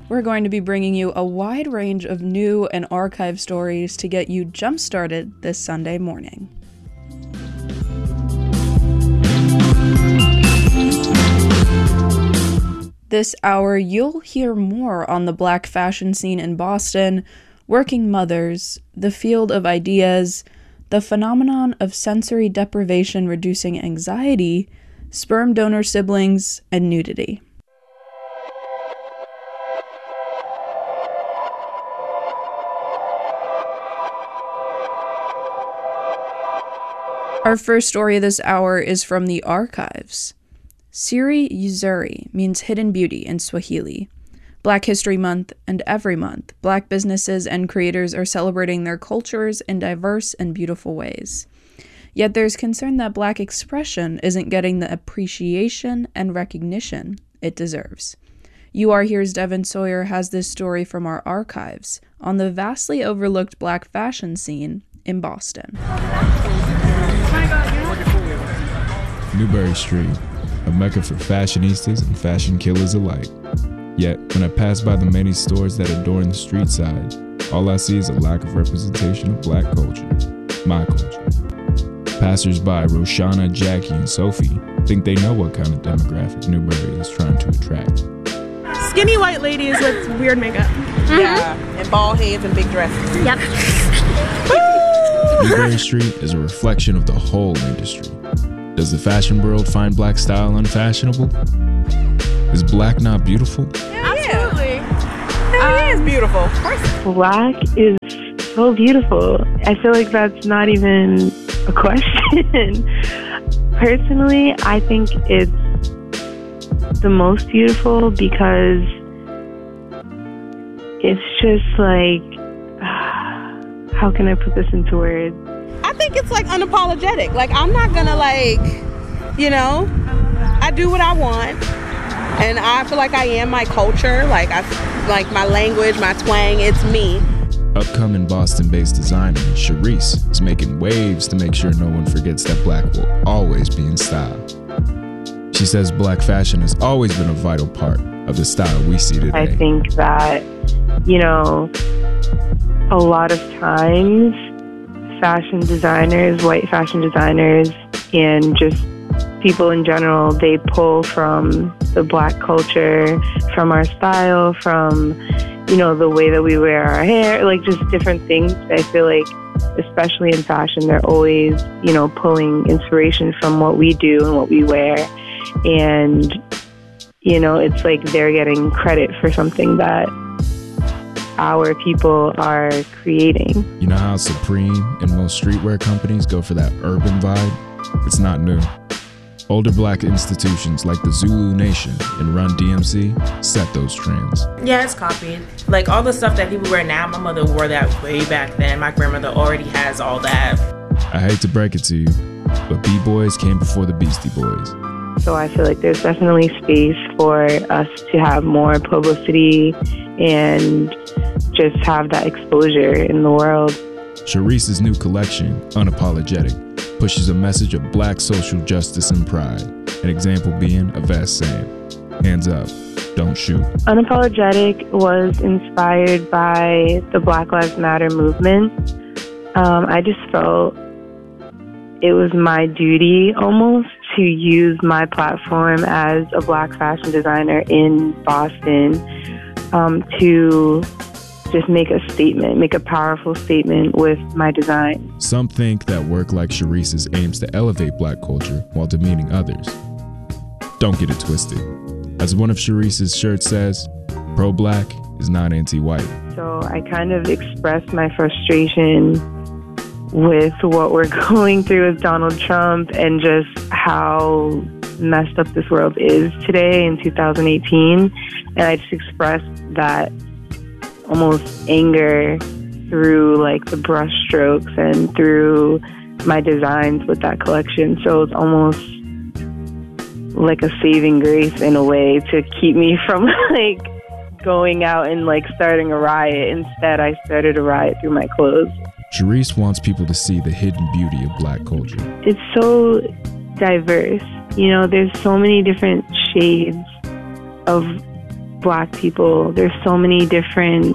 we're going to be bringing you a wide range of new and archive stories to get you jump-started this Sunday morning. This hour, you'll hear more on the Black fashion scene in Boston, working mothers, the field of ideas, the phenomenon of sensory deprivation reducing anxiety, sperm donor siblings, and nudity. Our first story this hour is from the archives. Siri Uzuri means hidden beauty in Swahili. Black History Month and every month, Black businesses and creators are celebrating their cultures in diverse and beautiful ways. Yet there's concern that Black expression isn't getting the appreciation and recognition it deserves. UR Here's Devin Sawyer has this story from our archives on the vastly overlooked Black fashion scene in Boston. Newbury Street, a mecca for fashionistas and fashion killers alike. Yet, when I pass by the many stores that adorn the street side, all I see is a lack of representation of Black culture, my culture. Passers-by Roshana, Jackie, and Sophie think they know what kind of demographic Newbury is trying to attract. Skinny white ladies with weird makeup. Mm-hmm. Yeah, and bald heads and big dresses. Yep. Newbury Street is a reflection of the whole industry. Does the fashion world find Black style unfashionable? Is Black not beautiful? Absolutely. It is beautiful. Of course. Black is so beautiful. I feel like that's not even a question. Personally, I think it's the most beautiful because it's just like, how can I put this into words? I think it's like unapologetic. Like, I'm not gonna I do what I want. And I feel like I am my culture. Like, my language, my twang, it's me. Upcoming Boston-based designer Charisse is making waves to make sure no one forgets that Black will always be in style. She says Black fashion has always been a vital part of the style we see today. I think that, a lot of times fashion designers, white fashion designers, and just people in general, they pull from the Black culture, from our style, from, the way that we wear our hair, like just different things. I feel like, especially in fashion, they're always, pulling inspiration from what we do and what we wear. And, it's like they're getting credit for something that our people are creating. You know how Supreme and most streetwear companies go for that urban vibe? It's not new. Older Black institutions like the Zulu Nation and Run DMC set those trends. Yeah, it's copied. Like all the stuff that people wear now, my mother wore that way back then. My grandmother already has all that. I hate to break it to you, but B-Boys came before the Beastie Boys. So I feel like there's definitely space for us to have more publicity and just have that exposure in the world. Charisse's new collection, Unapologetic, pushes a message of Black social justice and pride, an example being a vest saying, hands up, don't shoot. Unapologetic was inspired by the Black Lives Matter movement. I just felt it was my duty almost to use my platform as a Black fashion designer in Boston to just make a statement, make a powerful statement with my design. Some think that work like Charisse's aims to elevate Black culture while demeaning others. Don't get it twisted. As one of Charisse's shirts says, pro-Black is not anti-white. So I kind of expressed my frustration with what we're going through with Donald Trump and just how messed up this world is today in 2018. And I just expressed that almost anger through like the brush strokes and through my designs with that collection. So it's almost like a saving grace in a way to keep me from like going out and like starting a riot. Instead, I started a riot through my clothes. Charisse wants people to see the hidden beauty of Black culture. It's so diverse. There's so many different shades of Black people. There's so many different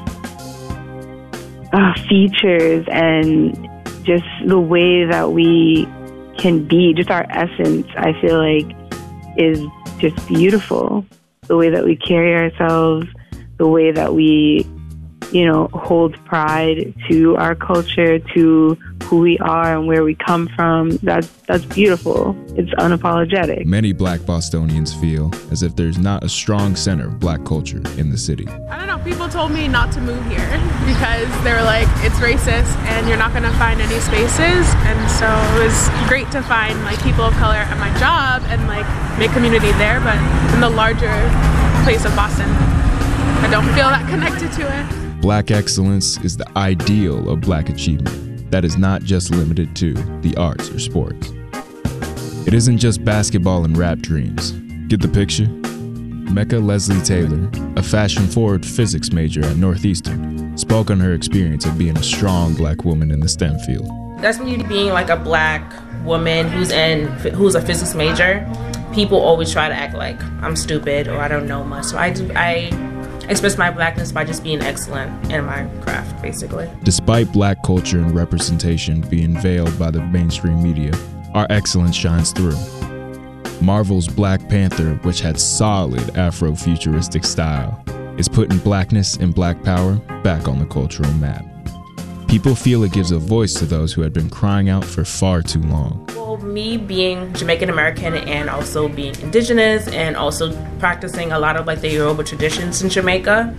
features and just the way that we can be, just our essence, I feel like is just beautiful. The way that we carry ourselves, the way that we, hold pride to our culture, to who we are and where we come from. That's beautiful. It's unapologetic. Many Black Bostonians feel as if there's not a strong center of Black culture in the city. I don't know, people told me not to move here because they were like, it's racist and you're not gonna find any spaces. And so it was great to find people of color at my job and make community there, but in the larger place of Boston, I don't feel that connected to it. Black excellence is the ideal of Black achievement that is not just limited to the arts or sports. It isn't just basketball and rap dreams. Get the picture? Mecca Leslie Taylor, a fashion-forward physics major at Northeastern, spoke on her experience of being a strong Black woman in the STEM field. That's me being a Black woman who's a physics major. People always try to act like I'm stupid or I don't know much. So I express my Blackness by just being excellent in my craft, basically. Despite Black culture and representation being veiled by the mainstream media, our excellence shines through. Marvel's Black Panther, which had solid Afro-futuristic style, is putting Blackness and Black power back on the cultural map. People feel it gives a voice to those who had been crying out for far too long. Well, me being Jamaican American and also being indigenous and also practicing a lot of the Yoruba traditions in Jamaica,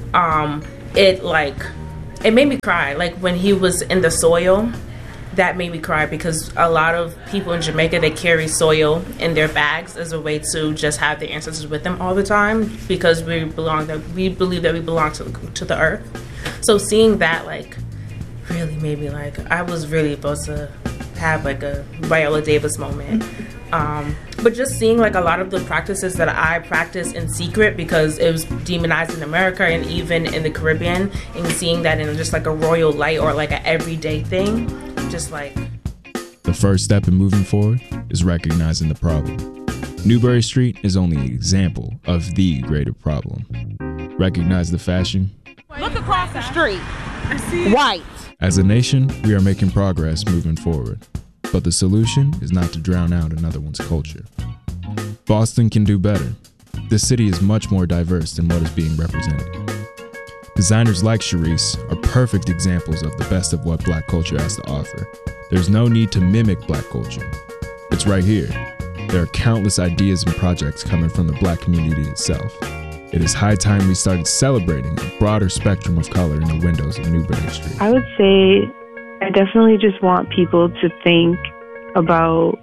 it made me cry. When he was in the soil, that made me cry because a lot of people in Jamaica, they carry soil in their bags as a way to just have their ancestors with them all the time because we believe that we belong to the earth. So seeing that really made me I was really supposed to have a Viola Davis moment. But just seeing a lot of the practices that I practiced in secret because it was demonized in America and even in the Caribbean, and seeing that in just a royal light or an everyday thing, just The first step in moving forward is recognizing the problem. Newbury Street is only an example of the greater problem. Recognize the fashion. Look across the street. White. As a nation, we are making progress moving forward, but the solution is not to drown out another one's culture. Boston can do better. This city is much more diverse than what is being represented. Designers like Charisse are perfect examples of the best of what Black culture has to offer. There's no need to mimic Black culture. It's right here. There are countless ideas and projects coming from the Black community itself. It is high time we started celebrating a broader spectrum of color in the windows of Newbury Street. I would say I definitely just want people to think about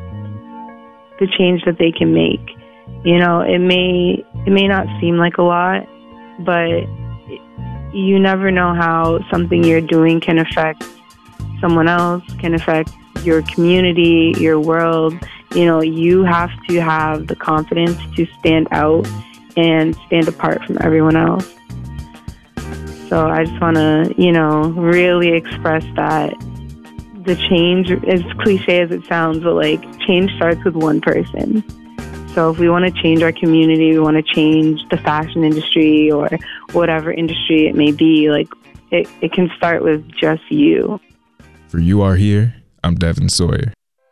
the change that they can make. It may not seem like a lot, but you never know how something you're doing can affect someone else, can affect your community, your world. You have to have the confidence to stand out and stand apart from everyone else. So I just want to, really express that the change, as cliche as it sounds, but change starts with one person. So if we want to change our community, we want to change the fashion industry or whatever industry it may be, it can start with just you. For You Are Here, I'm Devin Sawyer.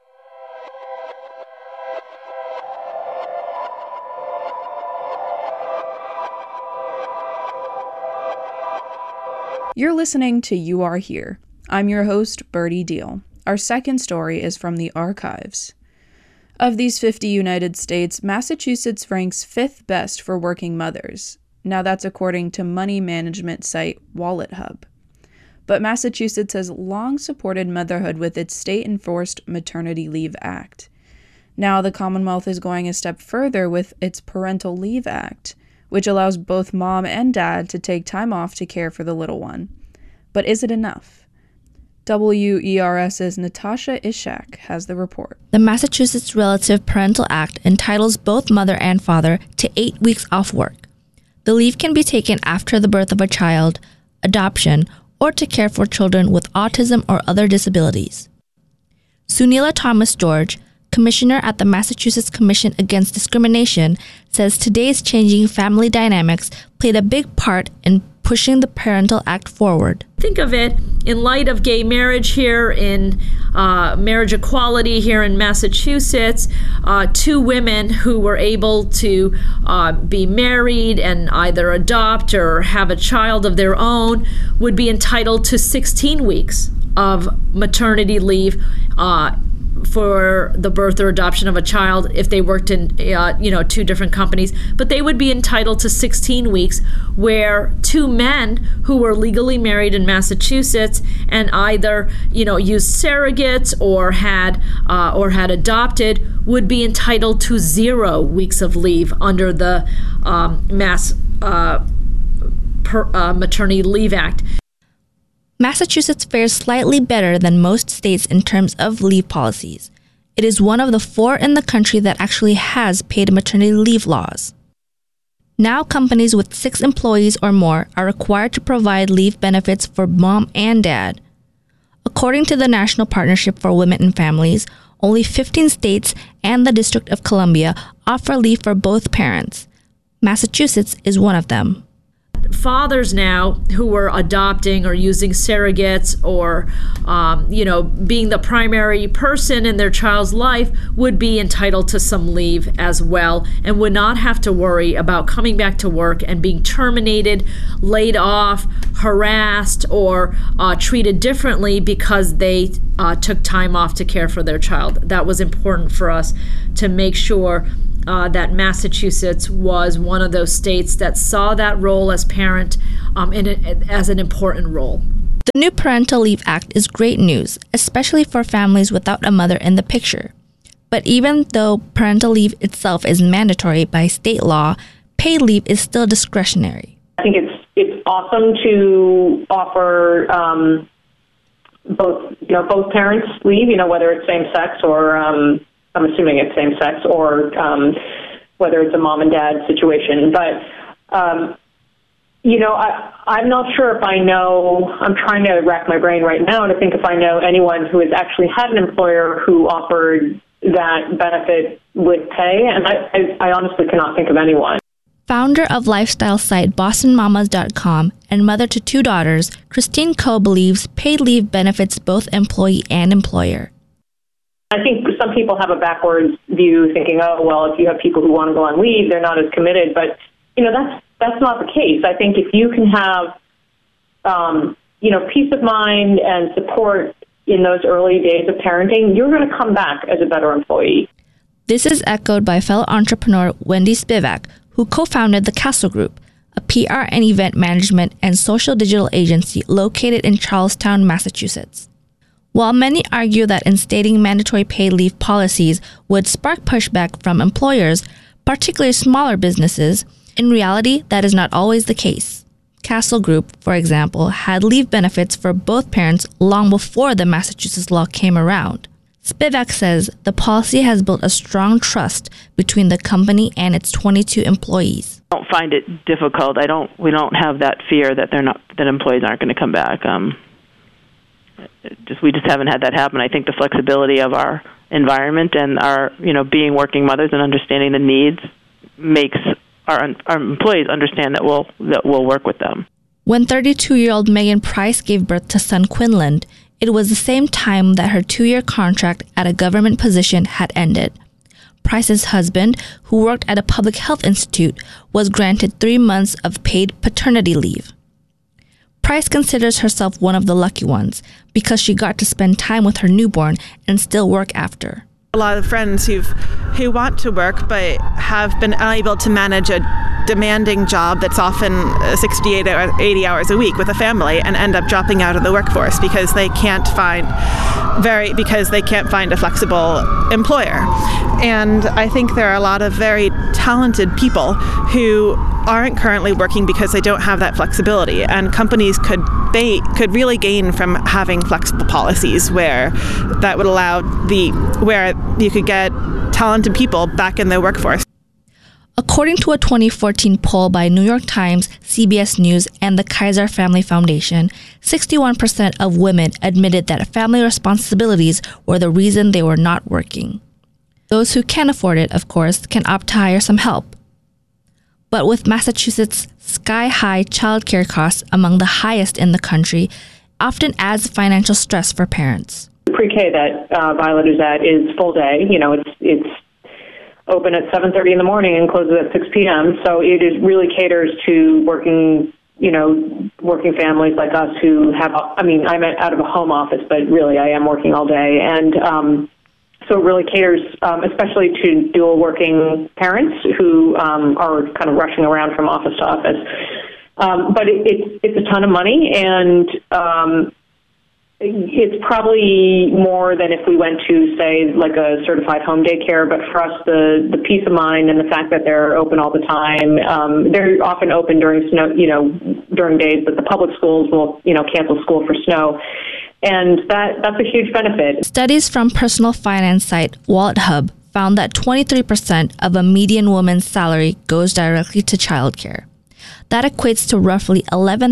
You're listening to You Are Here. I'm your host, Birdie Deal. Our second story is from the archives. Of these 50 United States, Massachusetts ranks 5th best for working mothers. Now that's according to money management site WalletHub. But Massachusetts has long supported motherhood with its state-enforced Maternity Leave Act. Now the Commonwealth is going a step further with its Parental Leave Act, which allows both mom and dad to take time off to care for the little one. But is it enough? WERS's Natasha Ishak has the report. The Massachusetts Relative Parental Act entitles both mother and father to 8 weeks off work. The leave can be taken after the birth of a child, adoption, or to care for children with autism or other disabilities. Sunila Thomas George, commissioner at the Massachusetts Commission Against Discrimination, says today's changing family dynamics played a big part in pushing the Parental Act forward. Think of it in light of gay marriage here, in marriage equality here in Massachusetts. Two women who were able to be married and either adopt or have a child of their own would be entitled to 16 weeks of maternity leave for the birth or adoption of a child if they worked in two different companies, but they would be entitled to 16 weeks, where two men who were legally married in Massachusetts and either used surrogates or had adopted would be entitled to 0 weeks of leave under the Maternity Leave Act. Massachusetts fares slightly better than most states in terms of leave policies. It is one of the 4 in the country that actually has paid maternity leave laws. Now companies with 6 employees or more are required to provide leave benefits for mom and dad. According to the National Partnership for Women and Families, only 15 states and the District of Columbia offer leave for both parents. Massachusetts is one of them. Fathers now who are adopting or using surrogates or, being the primary person in their child's life would be entitled to some leave as well and would not have to worry about coming back to work and being terminated, laid off, harassed, or treated differently because they took time off to care for their child. That was important for us to make sure that Massachusetts was one of those states that saw that role as parent as an important role. The new Parental Leave Act is great news, especially for families without a mother in the picture. But even though parental leave itself is mandatory by state law, paid leave is still discretionary. I think it's awesome to offer both parents leave, whether it's same sex or I'm assuming it's same sex or whether it's a mom and dad situation. But, I'm not sure if I know, I'm trying to rack my brain right now to think if I know anyone who has actually had an employer who offered that benefit with pay. And I honestly cannot think of anyone. Founder of lifestyle site BostonMamas.com and mother to 2 daughters, Christine Coe believes paid leave benefits both employee and employer. I think some people have a backwards view thinking, oh, well, if you have people who want to go on leave, they're not as committed. But, that's not the case. I think if you can have, peace of mind and support in those early days of parenting, you're going to come back as a better employee. This is echoed by fellow entrepreneur Wendy Spivak, who co-founded the Castle Group, a PR and event management and social digital agency located in Charlestown, Massachusetts. While many argue that instating mandatory paid leave policies would spark pushback from employers, particularly smaller businesses, in reality, that is not always the case. Castle Group, for example, had leave benefits for both parents long before the Massachusetts law came around. Spivak says the policy has built a strong trust between the company and its 22 employees. I don't find it difficult. We don't have that fear that employees aren't going to come back. We just haven't had that happen. I think the flexibility of our environment and our, being working mothers and understanding the needs makes our employees understand that we'll work with them. When 32-year-old Megan Price gave birth to son Quinlan, it was the same time that her 2-year contract at a government position had ended. Price's husband, who worked at a public health institute, was granted 3 months of paid paternity leave. Price considers herself one of the lucky ones because she got to spend time with her newborn and still work after. A lot of friends who want to work but have been unable to manage a demanding job that's often 68 or 80 hours a week with a family and end up dropping out of the workforce because they can't find a flexible employer. And I think there are a lot of very talented people who aren't currently working because they don't have that flexibility, and companies could really gain from having flexible policies where that would allow where you could get talented people back in the workforce. According to a 2014 poll by New York Times, CBS News, and the Kaiser Family Foundation, 61% of women admitted that family responsibilities were the reason they were not working. Those who can afford it, of course, can opt to hire some help. But with Massachusetts' sky-high childcare costs among the highest in the country, often adds financial stress for parents. Pre-K that Violet is at is full day. You know, it's open at 7:30 in the morning and closes at 6 p.m. So it really caters to working families like us who have. I mean, I'm out of a home office, but really I am working all day, and so it really caters, especially to dual working parents who are kind of rushing around from office to office. But it's a ton of money, and it's probably more than if we went to, say, like a certified home daycare. But for us, the peace of mind and the fact that they're open all the time, they're often open during snow, during days that the public schools will, cancel school for snow. And that's a huge benefit. Studies from personal finance site WalletHub found that 23% of a median woman's salary goes directly to childcare. That equates to roughly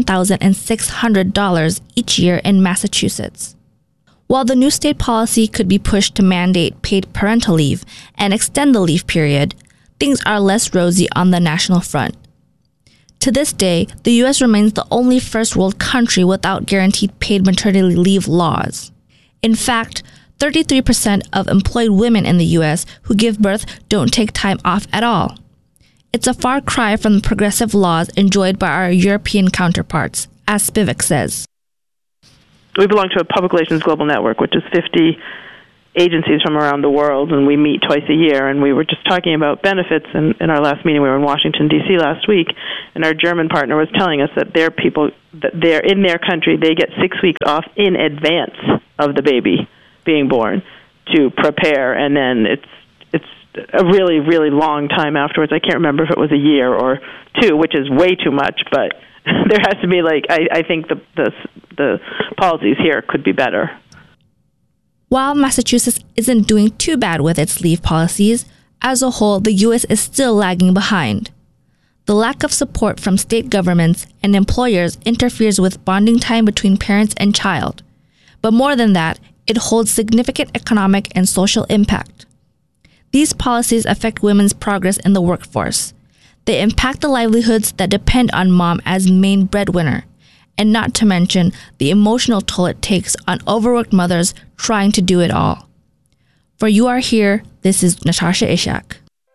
$11,600 each year in Massachusetts. While the new state policy could be pushed to mandate paid parental leave and extend the leave period, things are less rosy on the national front. To this day, the U.S. remains the only first world country without guaranteed paid maternity leave laws. In fact, 33% of employed women in the U.S. who give birth don't take time off at all. It's a far cry from the progressive laws enjoyed by our European counterparts, as Spivak says. We belong to a public relations global network, which is 50 agencies from around the world, and we meet twice a year. And we were just talking about benefits in our last meeting. We were in Washington, D.C. last week, and our German partner was telling us that their people, that they're in their country, they get 6 weeks off in advance of the baby being born to prepare, and then it's a really, really long time afterwards. I can't remember if it was a year or two, which is way too much, but there has to be, I think the policies here could be better. While Massachusetts isn't doing too bad with its leave policies, as a whole, the U.S. is still lagging behind. The lack of support from state governments and employers interferes with bonding time between parents and child. But more than that, it holds significant economic and social impact. These policies affect women's progress in the workforce. They impact the livelihoods that depend on mom as main breadwinner, and not to mention the emotional toll it takes on overworked mothers trying to do it all. For You Are Here, this is Natasha Ishak.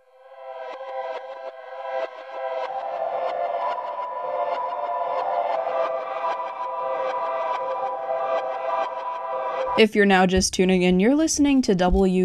If you're now just tuning in, you're listening to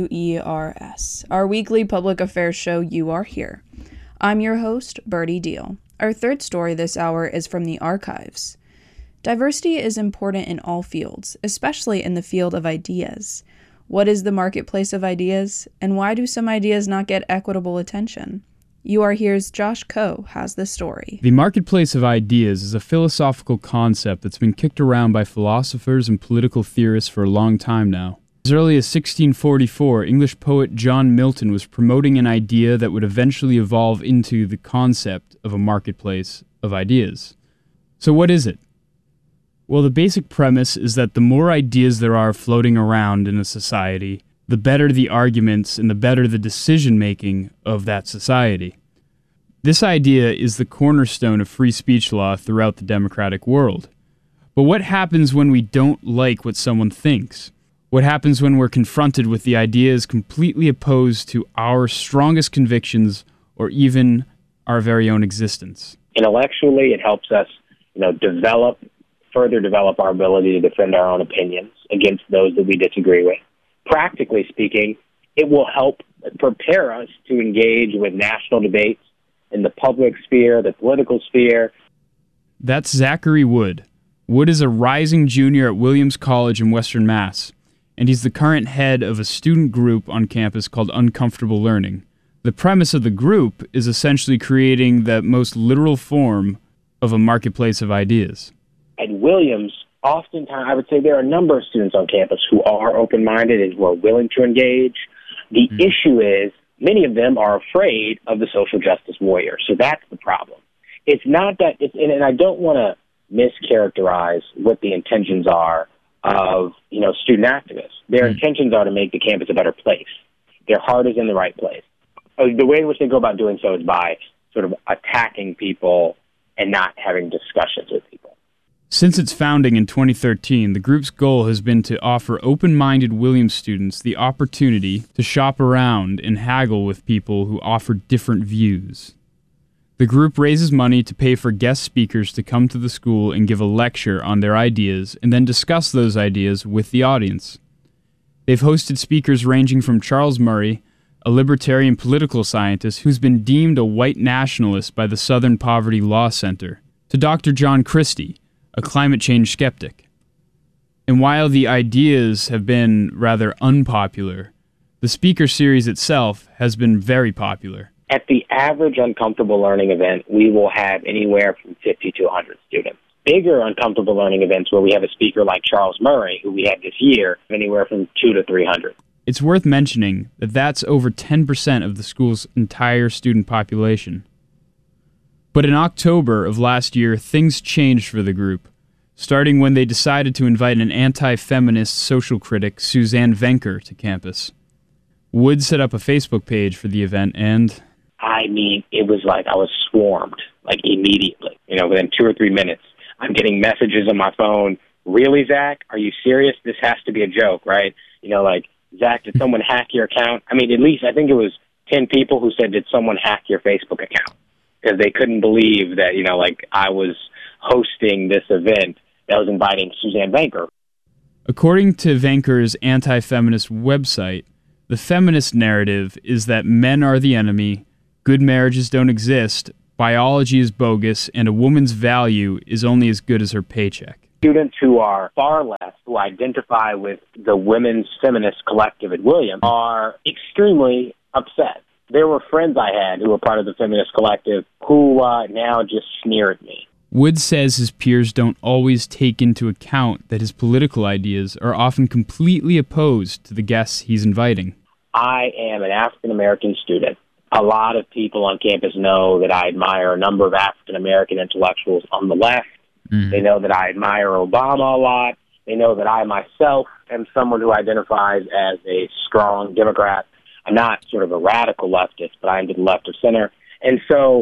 WERS, our weekly public affairs show You Are Here. I'm your host, Birdie Deal. Our third story this hour is from the archives. Diversity is important in all fields, especially in the field of ideas. What is the marketplace of ideas, and why do some ideas not get equitable attention? You Are Here's Josh Coe has the story. The marketplace of ideas is a philosophical concept that's been kicked around by philosophers and political theorists for a long time now. As early as 1644, English poet John Milton was promoting an idea that would eventually evolve into the concept of a marketplace of ideas. So what is it? Well, the basic premise is that the more ideas there are floating around in a society, the better the arguments and the better the decision-making of that society. This idea is the cornerstone of free speech law throughout the democratic world. But what happens when we don't like what someone thinks? What happens when we're confronted with the ideas completely opposed to our strongest convictions or even our very own existence? Intellectually, it helps us, further develop our ability to defend our own opinions against those that we disagree with. Practically speaking, it will help prepare us to engage with national debates in the public sphere, the political sphere. That's Zachary Wood. Wood is a rising junior at Williams College in Western Mass, and he's the current head of a student group on campus called Uncomfortable Learning. The premise of the group is essentially creating the most literal form of a marketplace of ideas. At Williams, oftentimes, I would say there are a number of students on campus who are open-minded and who are willing to engage. The issue is many of them are afraid of the social justice warrior. So that's the problem. It's not that, and I don't want to mischaracterize what the intentions are of, student activists. Their intentions are to make the campus a better place. their heart is in the right place. The way in which they go about doing so is by sort of attacking people and not having discussions with people. Since its founding in 2013, the group's goal has been to offer open-minded Williams students the opportunity to shop around and haggle with people who offer different views. The group raises money to pay for guest speakers to come to the school and give a lecture on their ideas and then discuss those ideas with the audience. They've hosted speakers ranging from Charles Murray, a libertarian political scientist who's been deemed a white nationalist by the Southern Poverty Law Center, to Dr. John Christie, a climate change skeptic. And while the ideas have been rather unpopular, the speaker series itself has been very popular. At the average Uncomfortable Learning event, we will have anywhere from 50 to 100 students. Bigger Uncomfortable Learning events where we have a speaker like Charles Murray, who we had this year, anywhere from 200 to 300. It's worth mentioning that that's over 10% of the school's entire student population. But in October of last year, things changed for the group, starting when they decided to invite an anti-feminist social critic, Suzanne Venker, to campus. Wood set up a Facebook page for the event and... I mean, it was like I was swarmed, like immediately. Within 2 or 3 minutes, I'm getting messages on my phone. Really, Zach? Are you serious? This has to be a joke, right? Zach, did someone hack your account? I mean, at least I think it was 10 people who said, did someone hack your Facebook account? Because they couldn't believe that, I was hosting this event that was inviting Suzanne Venker. According to Venker's anti-feminist website, the feminist narrative is that men are the enemy, good marriages don't exist, biology is bogus, and a woman's value is only as good as her paycheck. Students who are far left, who identify with the women's feminist collective at Williams, are extremely upset. There were friends I had who were part of the feminist collective who now just sneer at me. Wood says his peers don't always take into account that his political ideas are often completely opposed to the guests he's inviting. I am an African-American student. A lot of people on campus know that I admire a number of African-American intellectuals on the left. Mm-hmm. They know that I admire Obama a lot. They know that I myself am someone who identifies as a strong Democrat. I'm not sort of a radical leftist, but I am to the left of center. And so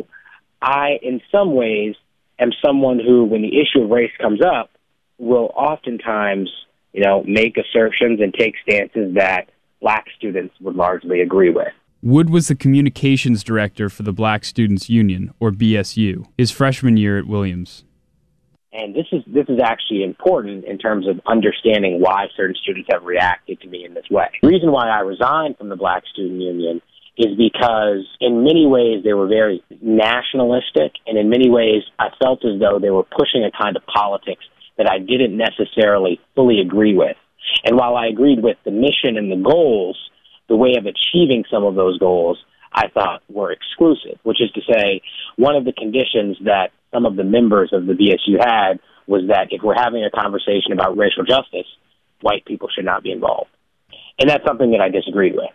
I, in some ways, am someone who, when the issue of race comes up, will oftentimes, make assertions and take stances that black students would largely agree with. Wood was the communications director for the Black Students Union, or BSU, his freshman year at Williams. And this is actually important in terms of understanding why certain students have reacted to me in this way. The reason why I resigned from the Black Student Union is because in many ways they were very nationalistic, and in many ways I felt as though they were pushing a kind of politics that I didn't necessarily fully agree with. And while I agreed with the mission and the goals, the way of achieving some of those goals I thought were exclusive, which is to say, one of the conditions that some of the members of the BSU had was that if we're having a conversation about racial justice, white people should not be involved. And that's something that I disagreed with.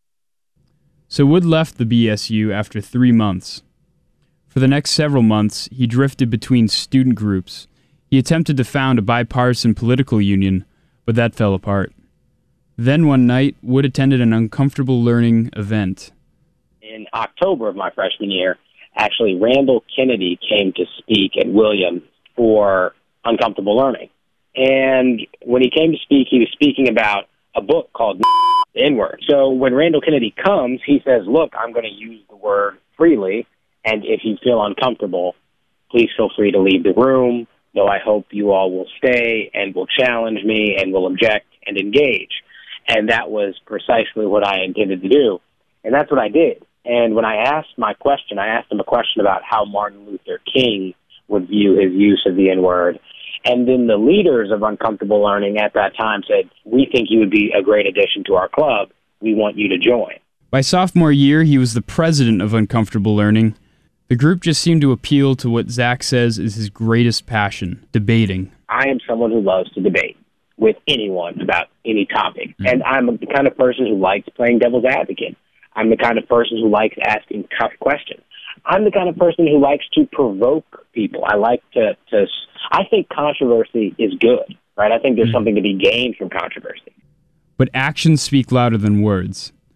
So Wood left the BSU after 3 months. For the next several months, he drifted between student groups. He attempted to found a bipartisan political union, but that fell apart. Then one night, Wood attended an Uncomfortable Learning event. In October of my freshman year, actually, Randall Kennedy came to speak at Williams for Uncomfortable Learning. And when he came to speak, he was speaking about a book called The N-Word. So when Randall Kennedy comes, he says, look, I'm going to use the word freely, and if you feel uncomfortable, please feel free to leave the room, though I hope you all will stay and will challenge me and will object and engage. And that was precisely what I intended to do. And that's what I did. And when I asked him a question about how Martin Luther King would view his use of the N-word. And then the leaders of Uncomfortable Learning at that time said, we think you would be a great addition to our club. We want you to join. By sophomore year, he was the president of Uncomfortable Learning. The group just seemed to appeal to what Zach says is his greatest passion, debating. I am someone who loves to debate with anyone about any topic. And I'm the kind of person who likes playing devil's advocate. I'm the kind of person who likes asking tough questions. I'm the kind of person who likes to provoke people. I like I think controversy is good, right? I think there's something to be gained from controversy. But actions speak louder than words.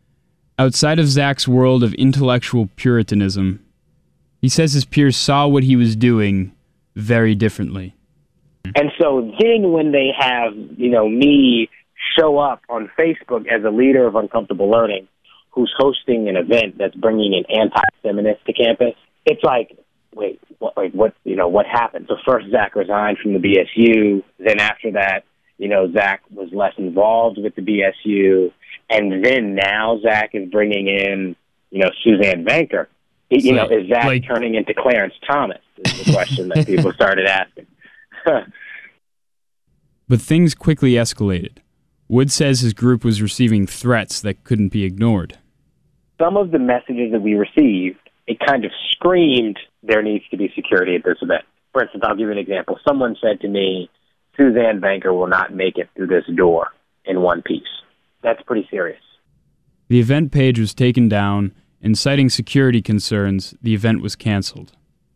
Outside of Zach's world of intellectual puritanism, he says his peers saw what he was doing very differently. And so then when they have, me show up on Facebook as a leader of Uncomfortable Learning who's hosting an event that's bringing an anti-feminist to campus, it's like, wait, what happened? So first Zach resigned from the BSU. Then after that, Zach was less involved with the BSU. And then now Zach is bringing in, Suzanne Banker. Is Zach turning into Clarence Thomas is the question that people started asking. But things quickly escalated. Wood says his group was receiving threats that couldn't be ignored. Some of the messages that we received, it kind of screamed there needs to be security at this event. For instance, I'll give you an example. Someone said to me, Suzanne Banker will not make it through this door in one piece. That's pretty serious. The event page was taken down, and citing security concerns, the event was canceled.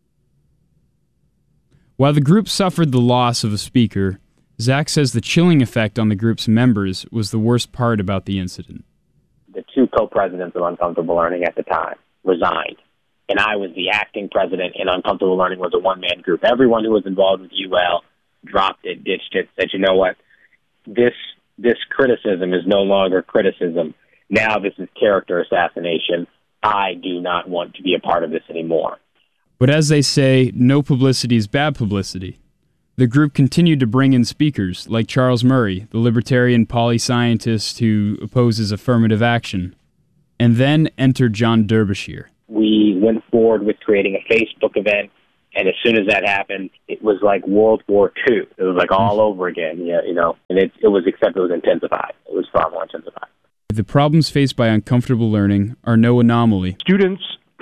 While the group suffered the loss of a speaker, Zach says the chilling effect on the group's members was the worst part about the incident. The two co-presidents of Uncomfortable Learning at the time resigned, and I was the acting president, and Uncomfortable Learning was a one-man group. Everyone who was involved with UL dropped it, ditched it, said, you know what, this criticism is no longer criticism. Now this is character assassination. I do not want to be a part of this anymore. But as they say, no publicity is bad publicity. The group continued to bring in speakers like Charles Murray, the libertarian poli-scientist who opposes affirmative action. And then entered John Derbyshire. We went forward with creating a Facebook event, and as soon as that happened, it was like World War II. It was like all over again, and it was, except it was intensified. It was far more intensified. The problems faced by Uncomfortable Learning are no anomaly. Students,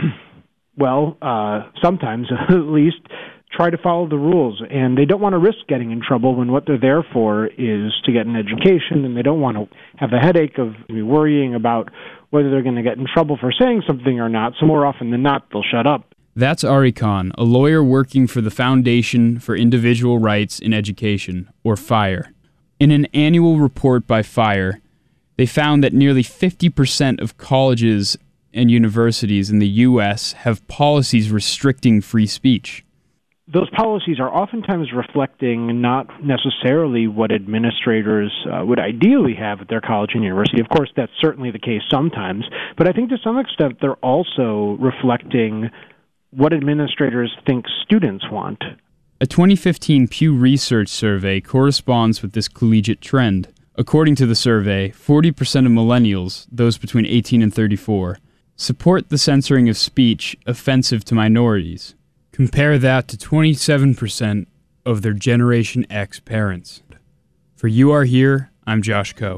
sometimes at least, try to follow the rules, and they don't want to risk getting in trouble when what they're there for is to get an education, and they don't want to have the headache of worrying about whether they're going to get in trouble for saying something or not, so more often than not, they'll shut up. That's Ari Khan, a lawyer working for the Foundation for Individual Rights in Education, or FIRE. In an annual report by FIRE, they found that nearly 50% of colleges and universities in the U.S. have policies restricting free speech. Those policies are oftentimes reflecting not necessarily what administrators would ideally have at their college and university. Of course, that's certainly the case sometimes, but I think to some extent they're also reflecting what administrators think students want. A 2015 Pew Research survey corresponds with this collegiate trend. According to the survey, 40% of millennials, those between 18 and 34, support the censoring of speech offensive to minorities. Compare that to 27% of their Generation X parents. For You Are Here, I'm Josh Coe.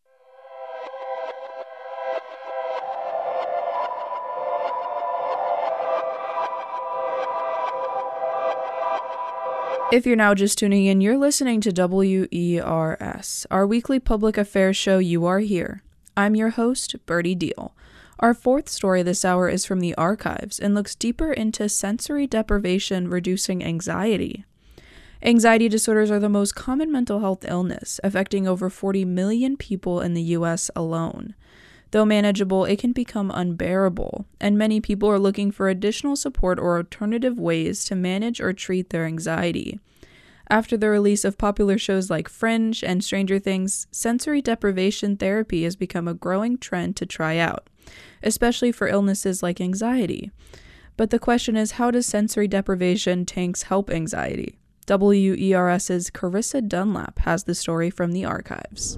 If you're now just tuning in, you're listening to WERS, our weekly public affairs show You Are Here. I'm your host, Birdie Deal. Our fourth story this hour is from the archives and looks deeper into sensory deprivation reducing anxiety. Anxiety disorders are the most common mental health illness, affecting over 40 million people in the U.S. alone. Though manageable, it can become unbearable, and many people are looking for additional support or alternative ways to manage or treat their anxiety. After the release of popular shows like Fringe and Stranger Things, sensory deprivation therapy has become a growing trend to try out, especially for illnesses like anxiety. But the question is, how does sensory deprivation tanks help anxiety? WERS's Carissa Dunlap has the story from the archives.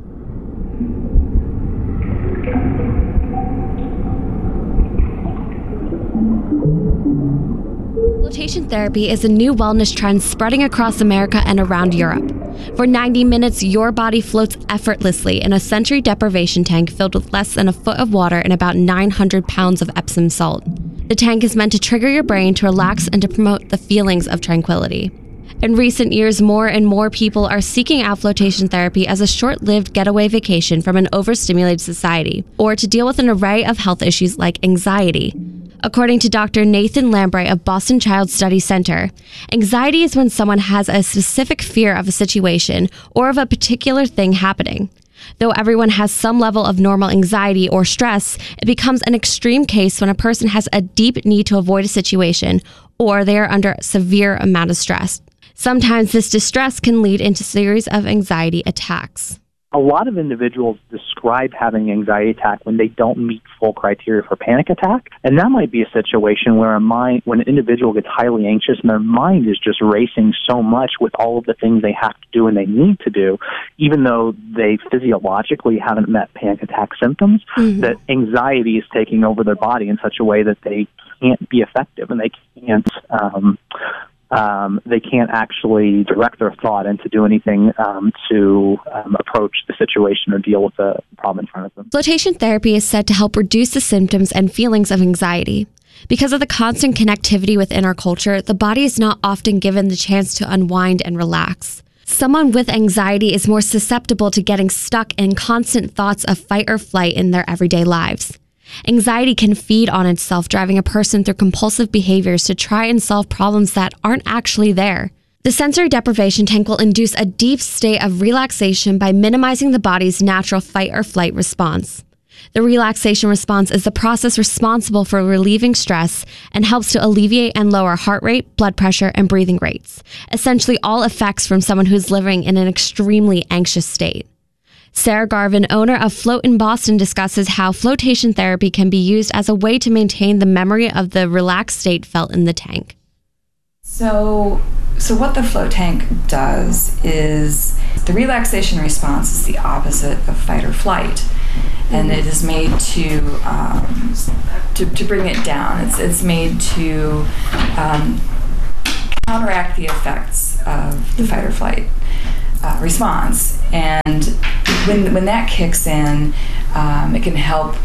Flotation therapy is a new wellness trend spreading across America and around Europe. For 90 minutes, your body floats effortlessly in a sensory deprivation tank filled with less than a foot of water and about 900 pounds of Epsom salt. The tank is meant to trigger your brain to relax and to promote the feelings of tranquility. In recent years, more and more people are seeking out flotation therapy as a short-lived getaway vacation from an overstimulated society, or to deal with an array of health issues like anxiety. According to Dr. Nathan Lambright of Boston Child Study Center, anxiety is when someone has a specific fear of a situation or of a particular thing happening. Though everyone has some level of normal anxiety or stress, it becomes an extreme case when a person has a deep need to avoid a situation or they are under a severe amount of stress. Sometimes this distress can lead into a series of anxiety attacks. A lot of individuals describe having an anxiety attack when they don't meet full criteria for panic attack. And that might be a situation where when an individual gets highly anxious and their mind is just racing so much with all of the things they have to do and they need to do, even though they physiologically haven't met panic attack symptoms, that anxiety is taking over their body in such a way that they can't be effective and they can't actually direct their thought and to do anything to approach the situation or deal with the problem in front of them. Flotation therapy is said to help reduce the symptoms and feelings of anxiety. Because of the constant connectivity within our culture, the body is not often given the chance to unwind and relax. Someone with anxiety is more susceptible to getting stuck in constant thoughts of fight or flight in their everyday lives. Anxiety can feed on itself, driving a person through compulsive behaviors to try and solve problems that aren't actually there. The sensory deprivation tank will induce a deep state of relaxation by minimizing the body's natural fight or flight response. The relaxation response is the process responsible for relieving stress and helps to alleviate and lower heart rate, blood pressure, and breathing rates, essentially all effects from someone who's living in an extremely anxious state. Sarah Garvin, owner of Float in Boston, discusses how flotation therapy can be used as a way to maintain the memory of the relaxed state felt in the tank. So what the float tank does is the relaxation response is the opposite of fight or flight, and it is made to bring it down. It's made to counteract the effects of the fight or flight response, and when that kicks in, it can help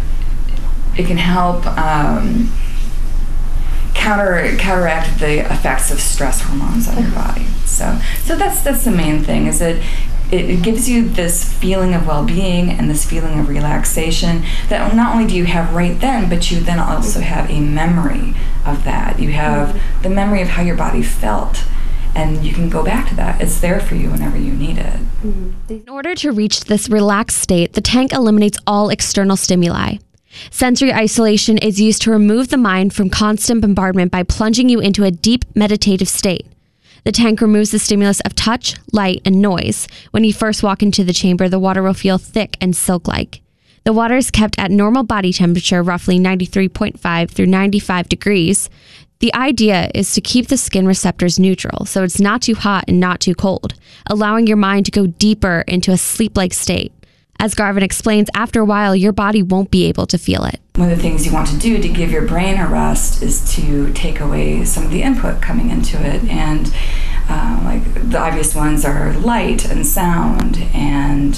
counteract the effects of stress hormones on your body. So that's the main thing, is that it gives you this feeling of well-being and this feeling of relaxation that not only do you have right then, but you then also have a memory of that. You have the memory of how your body felt, and you can go back to that. It's there for you whenever you need it. In order to reach this relaxed state, the tank eliminates all external stimuli. Sensory isolation is used to remove the mind from constant bombardment by plunging you into a deep meditative state. The tank removes the stimulus of touch, light, and noise. When you first walk into the chamber, the water will feel thick and silk-like. The water is kept at normal body temperature, roughly 93.5 through 95 degrees. The idea is to keep the skin receptors neutral, so it's not too hot and not too cold, allowing your mind to go deeper into a sleep-like state. As Garvin explains, after a while, your body won't be able to feel it. One of the things you want to do to give your brain a rest is to take away some of the input coming into it, and like the obvious ones are light and sound, and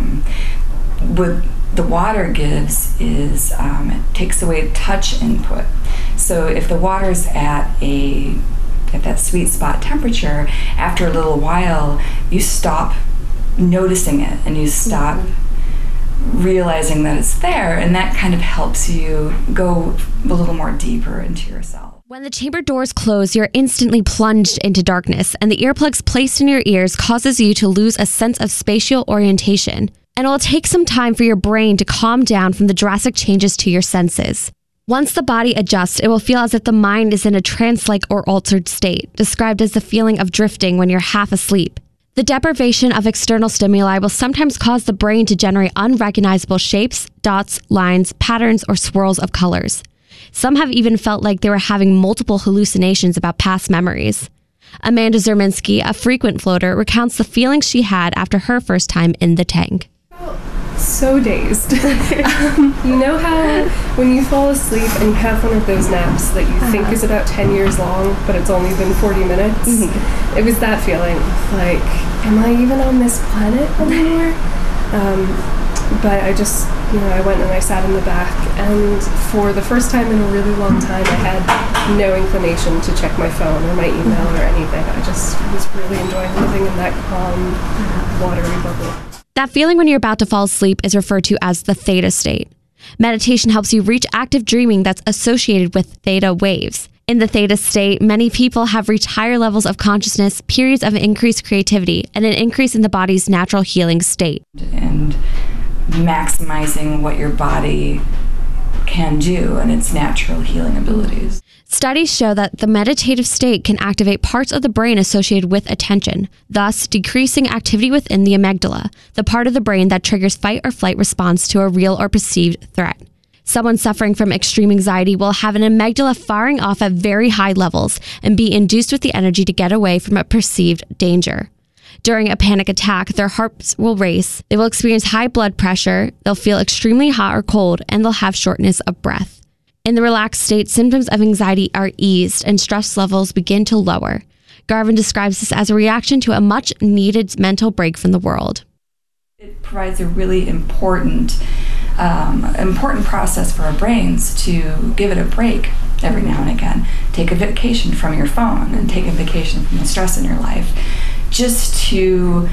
what the water gives is it takes away touch input. So if the water's at that sweet spot temperature, after a little while, you stop noticing it and you stop realizing that it's there, and that kind of helps you go a little more deeper into yourself. When the chamber doors close, you're instantly plunged into darkness, and the earplugs placed in your ears causes you to lose a sense of spatial orientation. And it will take some time for your brain to calm down from the drastic changes to your senses. Once the body adjusts, it will feel as if the mind is in a trance-like or altered state, described as the feeling of drifting when you're half asleep. The deprivation of external stimuli will sometimes cause the brain to generate unrecognizable shapes, dots, lines, patterns, or swirls of colors. Some have even felt like they were having multiple hallucinations about past memories. Amanda Zerminski, a frequent floater, recounts the feelings she had after her first time in the tank. So dazed. You know how when you fall asleep and you have one of those naps that you think is about 10 years long, but it's only been 40 minutes? It was that feeling, like, am I even on this planet anymore? But I just, I went and I sat in the back, and for the first time in a really long time, I had no inclination to check my phone or my email or anything. I just was really enjoying living in that calm, watery bubble. That feeling when you're about to fall asleep is referred to as the theta state. Meditation helps you reach active dreaming that's associated with theta waves. In the theta state, many people have reached higher levels of consciousness, periods of increased creativity, and an increase in the body's natural healing state. And maximizing what your body can do and its natural healing abilities. Studies show that the meditative state can activate parts of the brain associated with attention, thus decreasing activity within the amygdala, the part of the brain that triggers fight or flight response to a real or perceived threat. Someone suffering from extreme anxiety will have an amygdala firing off at very high levels and be induced with the energy to get away from a perceived danger. During a panic attack, their hearts will race, they will experience high blood pressure, they'll feel extremely hot or cold, and they'll have shortness of breath. In the relaxed state, symptoms of anxiety are eased and stress levels begin to lower. Garvin describes this as a reaction to a much-needed mental break from the world. It provides a really important process for our brains to give it a break every now and again. Take a vacation from your phone and take a vacation from the stress in your life, just to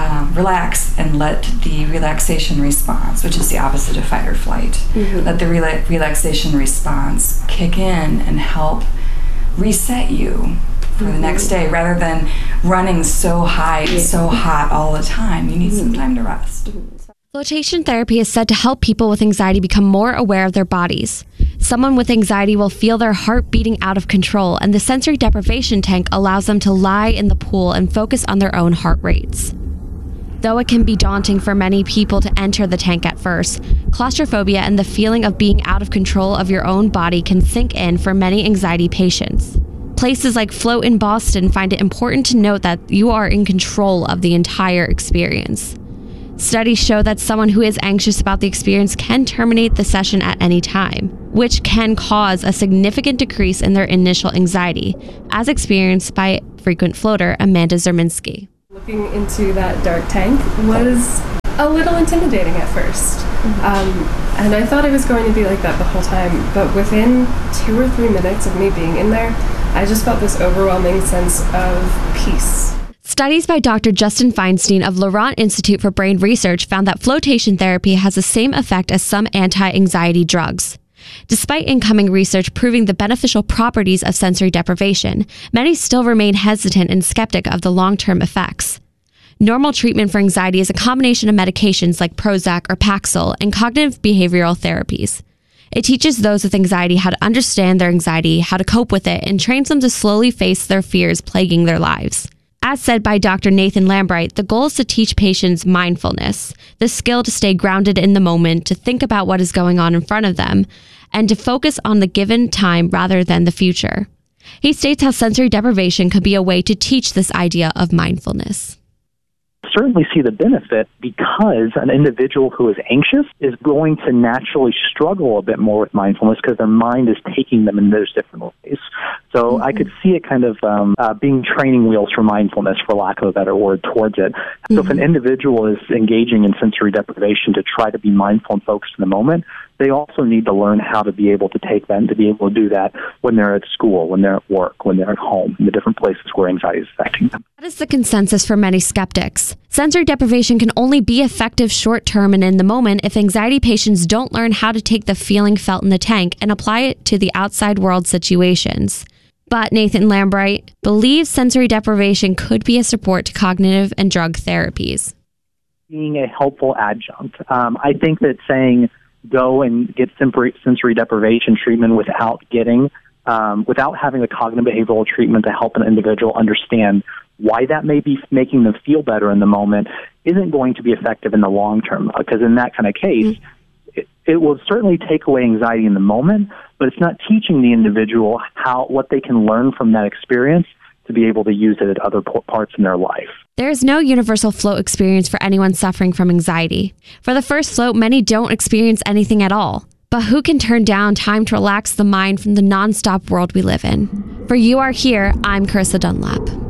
relax and let the relaxation response, which is the opposite of fight or flight, let the relaxation response kick in and help reset you for the next day, rather than running so high and so hot all the time. You need some time to rest. Flotation therapy is said to help people with anxiety become more aware of their bodies. Someone with anxiety will feel their heart beating out of control, and the sensory deprivation tank allows them to lie in the pool and focus on their own heart rates. Though it can be daunting for many people to enter the tank at first, claustrophobia and the feeling of being out of control of your own body can sink in for many anxiety patients. Places like Float in Boston find it important to note that you are in control of the entire experience. Studies show that someone who is anxious about the experience can terminate the session at any time, which can cause a significant decrease in their initial anxiety, as experienced by frequent floater Amanda Zerminski. Looking into that dark tank was a little intimidating at first. And I thought it was going to be like that the whole time, but within 2 or 3 minutes of me being in there, I just felt this overwhelming sense of peace. Studies by Dr. Justin Feinstein of Laurent Institute for Brain Research found that flotation therapy has the same effect as some anti-anxiety drugs. Despite incoming research proving the beneficial properties of sensory deprivation, many still remain hesitant and skeptic of the long-term effects. Normal treatment for anxiety is a combination of medications like Prozac or Paxil and cognitive behavioral therapies. It teaches those with anxiety how to understand their anxiety, how to cope with it, and trains them to slowly face their fears plaguing their lives. As said by Dr. Nathan Lambright, the goal is to teach patients mindfulness, the skill to stay grounded in the moment, to think about what is going on in front of them, and to focus on the given time rather than the future. He states how sensory deprivation could be a way to teach this idea of mindfulness. Certainly see the benefit, because an individual who is anxious is going to naturally struggle a bit more with mindfulness because their mind is taking them in those different ways. So I could see it kind of being training wheels for mindfulness, for lack of a better word, towards it. So if an individual is engaging in sensory deprivation to try to be mindful and focused in the moment, they also need to learn how to be able to take them, to be able to do that when they're at school, when they're at work, when they're at home, in the different places where anxiety is affecting them. That is the consensus for many skeptics. Sensory deprivation can only be effective short-term and in the moment if anxiety patients don't learn how to take the feeling felt in the tank and apply it to the outside world situations. But Nathan Lambright believes sensory deprivation could be a support to cognitive and drug therapies. Being a helpful adjunct. I think that saying go and get sensory deprivation treatment without having a cognitive behavioral treatment to help an individual understand why that may be making them feel better in the moment isn't going to be effective in the long term, because in that kind of case, it will certainly take away anxiety in the moment, but it's not teaching the individual what they can learn from that experience to be able to use it at other parts in their life. There is no universal float experience for anyone suffering from anxiety. For the first float, many don't experience anything at all. But who can turn down time to relax the mind from the nonstop world we live in? For You Are Here, I'm Carissa Dunlap.